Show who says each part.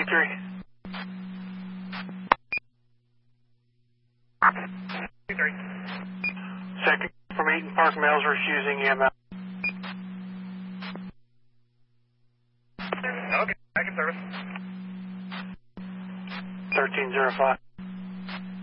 Speaker 1: 3.
Speaker 2: 3.
Speaker 1: Second from Eaton Park, males refusing EMS.
Speaker 2: Okay, back in service.
Speaker 1: 1305.